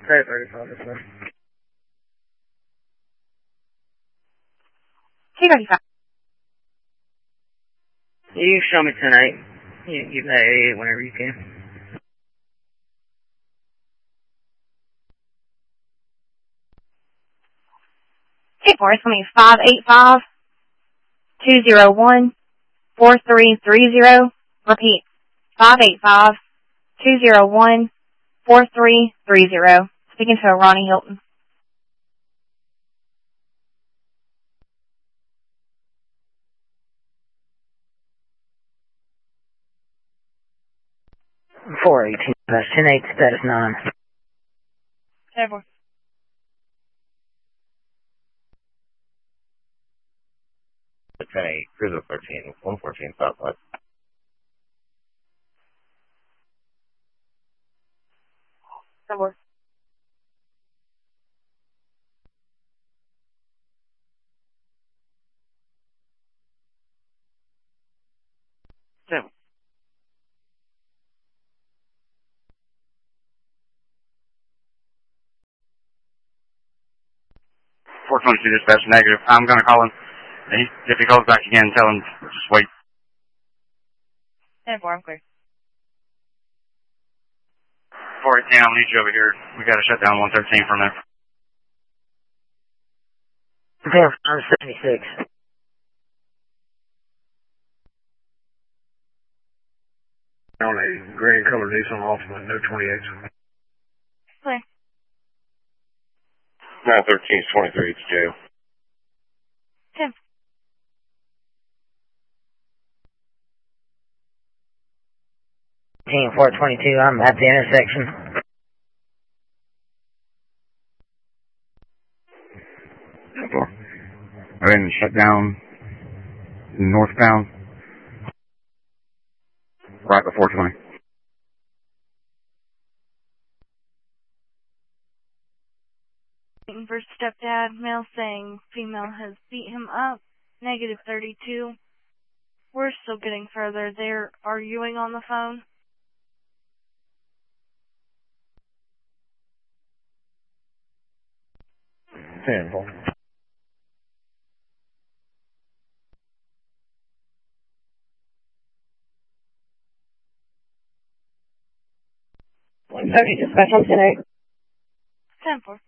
Say 35 this one. 235. You show me tonight. You pay whenever you can. Okay, for us, let me 585-201-4330. Repeat, 585-201-4330. Speaking to Ronnie Hilton. $418 past 10-8, status 9. 10-4. Okay, Cruiser 13, 114 Southwest. Somewhere. Seven. 422 dispatch negative. I'm going to call him. If he calls back again, tell him just wait. 10-4, I'm clear. 418, I'll need you over here. We got to shut down 113 from there. Okay, I'm 76. On a gray colored Nissan Altima, no 28s with me. Clear. 913 is 23 to jail. 10. 422, I'm at the intersection. I then shut down northbound right before 20. Waiting for stepdad. Male saying female has beat him up. Negative 32. We're still getting further. They're arguing on the phone. Simple. Dispatch on 10-8. 10-4.